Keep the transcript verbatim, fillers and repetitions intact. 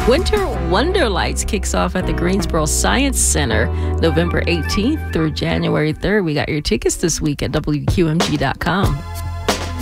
Winter Wonder Lights kicks off at the Greensboro Science Center November eighteenth through January third. We got your tickets this week at W Q M G dot com.